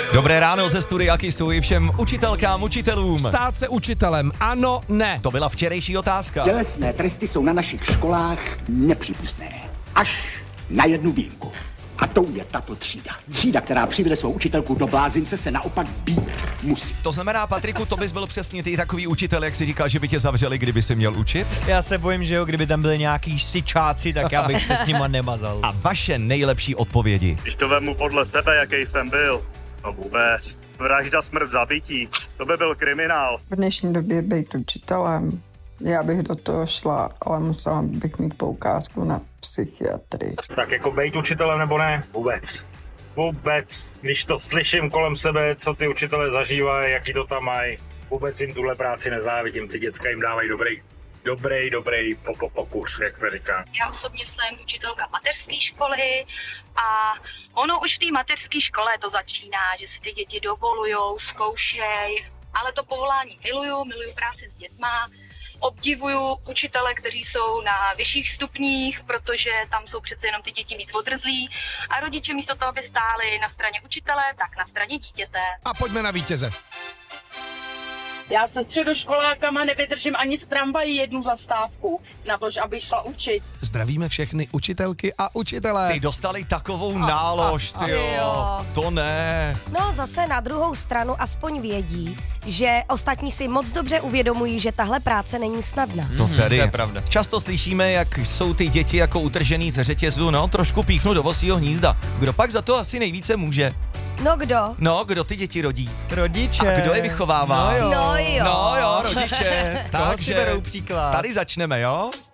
Dobré ráno ze studia Kisu i všem učitelkám, učitelům. Stát se učitelem, ano, ne. To byla včerejší otázka. Tělesné tresty jsou na našich školách nepřípustné. Až na jednu výjimku. A tou je tato třída. Třída, která přivede svou učitelku do blázince, se naopak být musí. To znamená, Patriku, to bys byl přesně ty takový učitel, jak si říkal, že by tě zavřeli, kdyby si měl učit? Já se bojím, že jo, kdyby tam byli nějaký sičáci, tak já bych se s nima nemazal. A vaše nejlepší odpovědi. Když to vemu podle sebe, jaký jsem byl, no vůbec. Vražda, smrt, zabití, to by byl kriminál. V dnešní době být učitelem, já bych do toho šla, ale musela bych mít poukázku na psychiatrii. Tak jako bejt učitelem nebo ne? Vůbec. Vůbec. Když to slyším kolem sebe, co ty učitelé zažívají, jaký to tam mají, vůbec jim tuhle práci nezávidím. Ty děcka jim dávají dobrý pokus, jak se říká. Já osobně jsem učitelka mateřské školy a ono už v té mateřské škole to začíná, že si ty děti dovolujou, zkoušej, ale to povolání miluju práci s dětma. Obdivuju učitele, kteří jsou na vyšších stupních, protože tam jsou přece jenom ty děti víc odrzlí a rodiče místo toho, aby stáli na straně učitele, tak na straně dítěte. A pojďme na vítěze. Já se středoškolákama nevydržím ani v tramvaji jednu zastávku, na to, aby šla učit. Zdravíme všechny učitelky a učitelé. Ty dostali takovou nálož, tyjo. To ne. No zase na druhou stranu aspoň vědí, že ostatní si moc dobře uvědomují, že tahle práce není snadná. To tedy. To je pravda. Často slyšíme, jak jsou ty děti jako utržený ze řetězu, no trošku píchnu do vosího hnízda. Kdo pak za to asi nejvíce může? No kdo? No, kdo ty děti rodí? Rodiče. A kdo je vychovává? No jo. No jo. No jo, rodiče. Z koho si berou příklad? Tady začneme, jo?